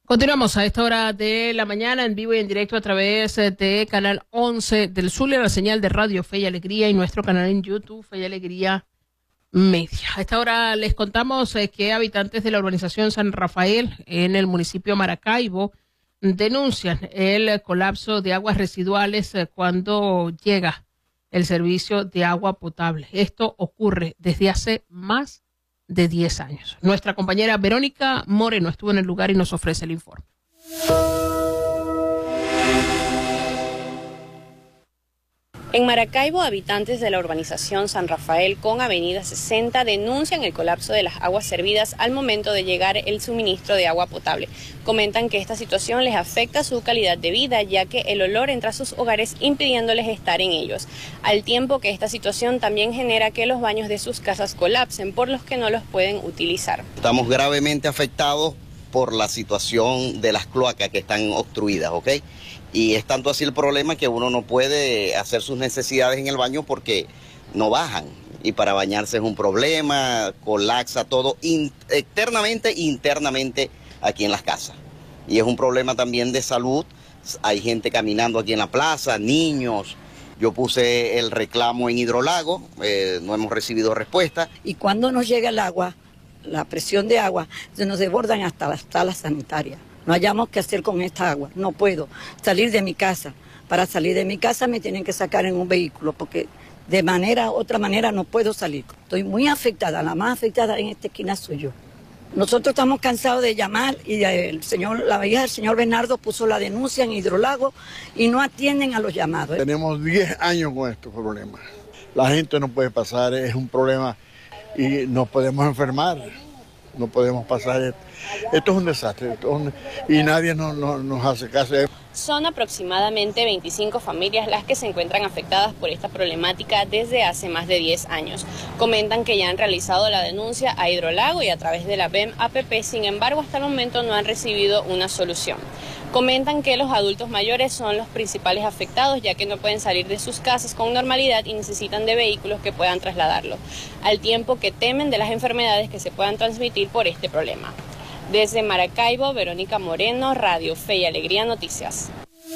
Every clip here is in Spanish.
Continuamos a esta hora de la mañana en vivo y en directo a través de Canal 11 del Zulia, la señal de Radio Fe y Alegría y nuestro canal en YouTube Fe y Alegría Media. A esta hora les contamos que habitantes de la urbanización San Rafael en el municipio Maracaibo denuncian el colapso de aguas residuales cuando llega el servicio de agua potable. Esto ocurre desde hace más de 10 años. Nuestra compañera Verónica Moreno estuvo en el lugar y nos ofrece el informe. En Maracaibo, habitantes de la urbanización San Rafael con Avenida 60 denuncian el colapso de las aguas servidas al momento de llegar el suministro de agua potable. Comentan que esta situación les afecta su calidad de vida, ya que el olor entra a sus hogares impidiéndoles estar en ellos, al tiempo que esta situación también genera que los baños de sus casas colapsen, por los que no los pueden utilizar. Estamos gravemente afectados por la situación de las cloacas que están obstruidas, ¿ok? Y es tanto así el problema que uno no puede hacer sus necesidades en el baño porque no bajan. Y para bañarse es un problema, colapsa todo externamente e internamente aquí en las casas. Y es un problema también de salud. Hay gente caminando aquí en la plaza, niños. Yo puse el reclamo en Hidrolago, no hemos recibido respuesta. Y cuando nos llega el agua, la presión de agua, se nos desbordan hasta las salas sanitarias. No hayamos qué hacer con esta agua. No puedo salir de mi casa. Para salir de mi casa me tienen que sacar en un vehículo porque de otra manera no puedo salir. Estoy muy afectada, la más afectada en esta esquina soy yo. Nosotros estamos cansados de llamar y la hija del señor Bernardo puso la denuncia en Hidrolago y no atienden a los llamados. Tenemos 10 años con estos problemas. La gente no puede pasar, es un problema y nos podemos enfermar. No podemos pasar. Esto es un desastre y nadie nos hace caso. Son aproximadamente 25 familias las que se encuentran afectadas por esta problemática desde hace más de 10 años. Comentan que ya han realizado la denuncia a Hidrolago y a través de la BEM-APP, sin embargo, hasta el momento no han recibido una solución. Comentan que los adultos mayores son los principales afectados, ya que no pueden salir de sus casas con normalidad y necesitan de vehículos que puedan trasladarlos, al tiempo que temen de las enfermedades que se puedan transmitir por este problema. Desde Maracaibo, Verónica Moreno, Radio Fe y Alegría Noticias.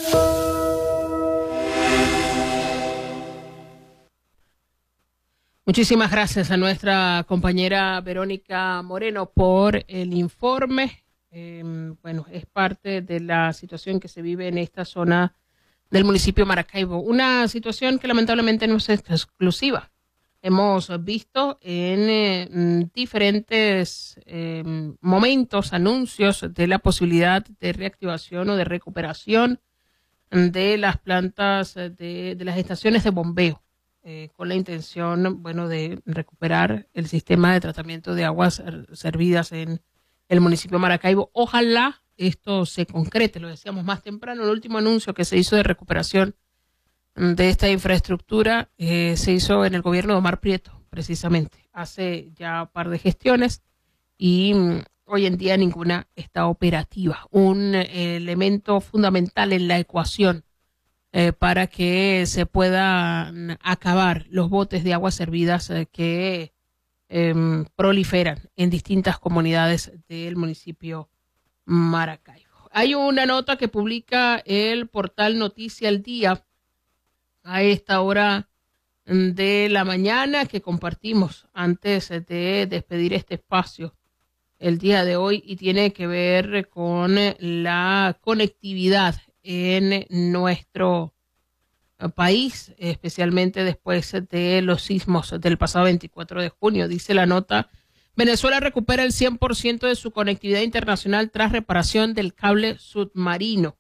Muchísimas gracias a nuestra compañera Verónica Moreno por el informe. Bueno, es parte de la situación que se vive en esta zona del municipio Maracaibo. Una situación que lamentablemente no es exclusiva. Hemos visto en diferentes momentos anuncios de la posibilidad de reactivación o de recuperación de las plantas de las estaciones de bombeo, con la intención, bueno, de recuperar el sistema de tratamiento de aguas servidas en el municipio de Maracaibo. Ojalá esto se concrete, lo decíamos más temprano, el último anuncio que se hizo de recuperación de esta infraestructura se hizo en el gobierno de Omar Prieto, precisamente, hace ya un par de gestiones y hoy en día ninguna está operativa. Un elemento fundamental en la ecuación para que se puedan acabar los botes de aguas servidas que proliferan en distintas comunidades del municipio Maracaibo. Hay una nota que publica el portal Noticia al Día a esta hora de la mañana que compartimos antes de despedir este espacio el día de hoy y tiene que ver con la conectividad en nuestro país, especialmente después de los sismos del pasado 24 de junio. Dice la nota: Venezuela recupera el 100% de su conectividad internacional tras reparación del cable submarino.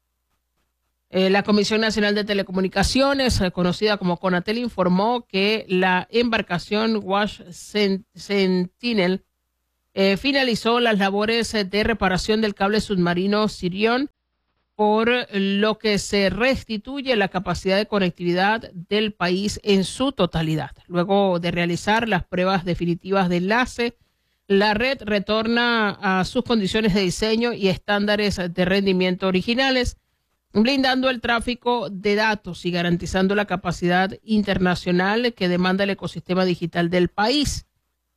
La Comisión Nacional de Telecomunicaciones, conocida como CONATEL, informó que la embarcación Wash Sentinel finalizó las labores de reparación del cable submarino Sirion, por lo que se restituye la capacidad de conectividad del país en su totalidad. Luego de realizar las pruebas definitivas de enlace, la red retorna a sus condiciones de diseño y estándares de rendimiento originales, blindando el tráfico de datos y garantizando la capacidad internacional que demanda el ecosistema digital del país.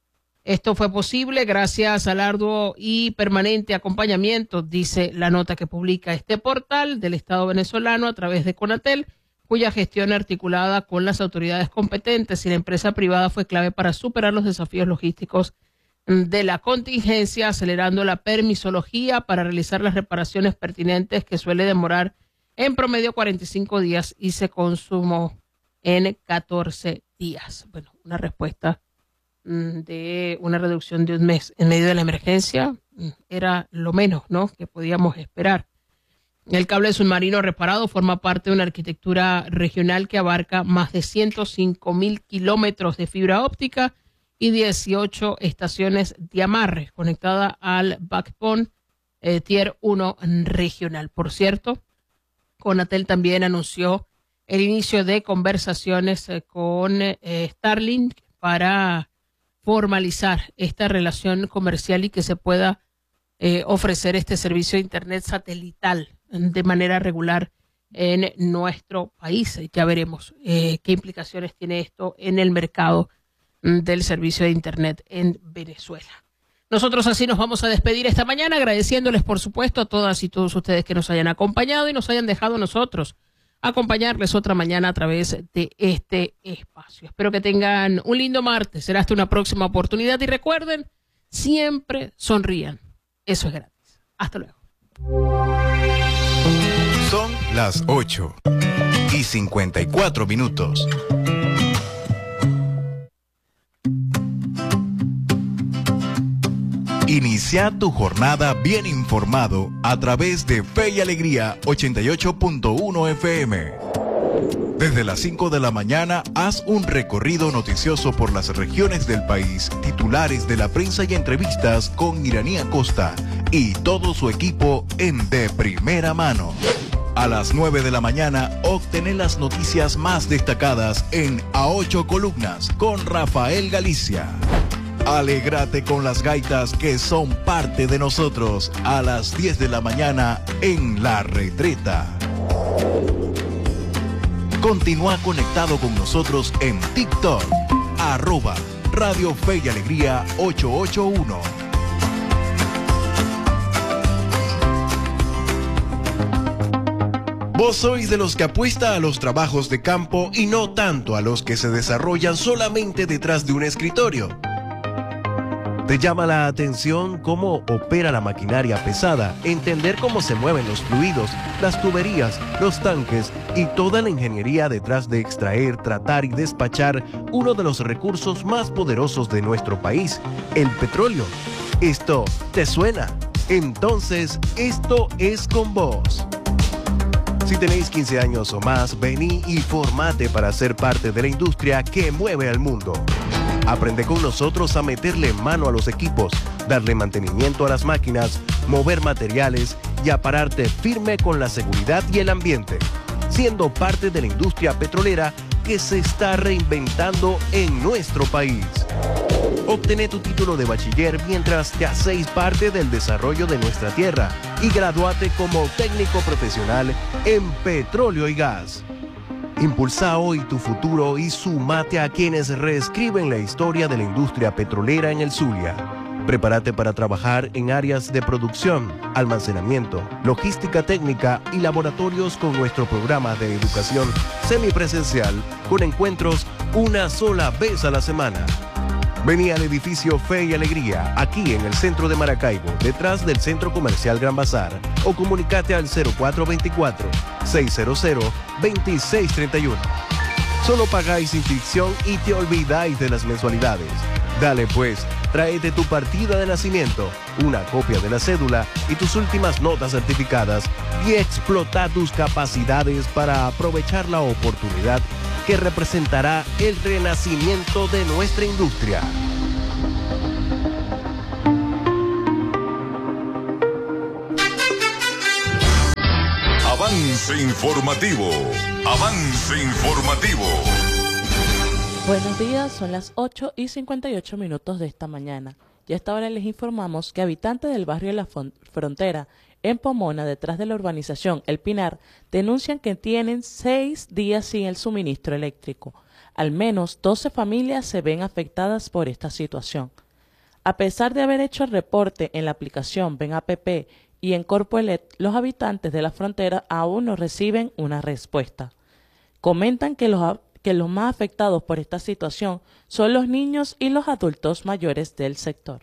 Esto fue posible gracias al arduo y permanente acompañamiento, dice la nota que publica este portal del Estado venezolano a través de Conatel, cuya gestión articulada con las autoridades competentes y la empresa privada fue clave para superar los desafíos logísticos de la contingencia, acelerando la permisología para realizar las reparaciones pertinentes que suele demorar en promedio 45 días y se consumó en 14 días. Bueno, una respuesta de una reducción de un mes en medio de la emergencia era lo menos, ¿no?, que podíamos esperar. El cable submarino reparado forma parte de una arquitectura regional que abarca más de 105.000 kilómetros de fibra óptica y 18 estaciones de amarre conectada al backbone Tier 1 regional. Por cierto, Conatel también anunció el inicio de conversaciones con Starlink para formalizar esta relación comercial y que se pueda ofrecer este servicio de Internet satelital de manera regular en nuestro país. Ya veremos qué implicaciones tiene esto en el mercado del servicio de Internet en Venezuela. Nosotros así nos vamos a despedir esta mañana, agradeciéndoles, por supuesto, a todas y todos ustedes que nos hayan acompañado y nos hayan dejado nosotros acompañarles otra mañana a través de este espacio. Espero que tengan un lindo martes. Será hasta una próxima oportunidad y recuerden, siempre sonrían. Eso es gratis. Hasta luego. Son las 8:54. Inicia tu jornada bien informado a través de Fe y Alegría 88.1 FM. Desde las 5 de la mañana, haz un recorrido noticioso por las regiones del país, titulares de la prensa y entrevistas con Iranía Costa y todo su equipo en De Primera Mano. A las 9 de la mañana, obtener las noticias más destacadas en A 8 Columnas con Rafael Galicia. Alégrate con las gaitas que son parte de nosotros a las 10 de la mañana en La Retreta. Continúa conectado con nosotros en TikTok, @Radio Fe y Alegría 881. ¿Vos sois de los que apuesta a los trabajos de campo y no tanto a los que se desarrollan solamente detrás de un escritorio? ¿Te llama la atención cómo opera la maquinaria pesada, entender cómo se mueven los fluidos, las tuberías, los tanques y toda la ingeniería detrás de extraer, tratar y despachar uno de los recursos más poderosos de nuestro país, el petróleo? ¿Esto te suena? Entonces, esto es con vos. Si tenéis 15 años o más, vení y formate para ser parte de la industria que mueve al mundo. Aprende con nosotros a meterle mano a los equipos, darle mantenimiento a las máquinas, mover materiales y a pararte firme con la seguridad y el ambiente, siendo parte de la industria petrolera que se está reinventando en nuestro país. Obtené tu título de bachiller mientras te hacéis parte del desarrollo de nuestra tierra y graduate como técnico profesional en petróleo y gas. Impulsa hoy tu futuro y sumate a quienes reescriben la historia de la industria petrolera en el Zulia. Prepárate para trabajar en áreas de producción, almacenamiento, logística técnica y laboratorios con nuestro programa de educación semipresencial con encuentros una sola vez a la semana. Vení al edificio Fe y Alegría, aquí en el centro de Maracaibo, detrás del Centro Comercial Gran Bazar, o comunicate al 0424-600-2631. Solo pagáis inscripción y te olvidáis de las mensualidades. Dale pues, tráete tu partida de nacimiento, una copia de la cédula y tus últimas notas certificadas y explota tus capacidades para aprovechar la oportunidad que representará el renacimiento de nuestra industria. Avance informativo. Avance informativo. Buenos días, son las 8:58 de esta mañana. Y a esta hora les informamos que habitantes del barrio de la Frontera, en Pomona, detrás de la urbanización El Pinar, denuncian que tienen 6 días sin el suministro eléctrico. Al menos 12 familias se ven afectadas por esta situación. A pesar de haber hecho el reporte en la aplicación Ven App y en Corpoelet, los habitantes de la frontera aún no reciben una respuesta. Comentan que los más afectados por esta situación son los niños y los adultos mayores del sector.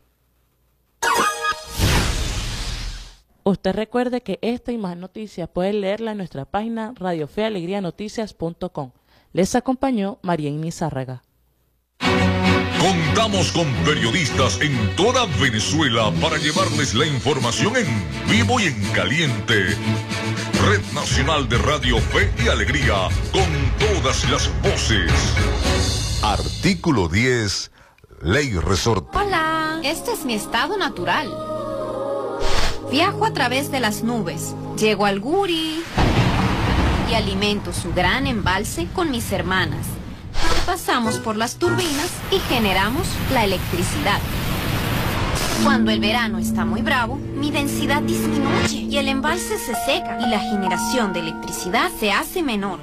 Usted recuerde que esta y más noticias puede leerla en nuestra página radiofealegrianoticias.com. Les acompañó María Inés Zárraga. Contamos con periodistas en toda Venezuela para llevarles la información en vivo y en caliente. Red Nacional de Radio Fe y Alegría, con todas las voces. Artículo 10, Ley Resort. Hola, este es mi estado natural. Viajo a través de las nubes, llego al Guri y alimento su gran embalse con mis hermanas. Pasamos por las turbinas y generamos la electricidad. Cuando el verano está muy bravo, mi densidad disminuye y el embalse se seca y la generación de electricidad se hace menor.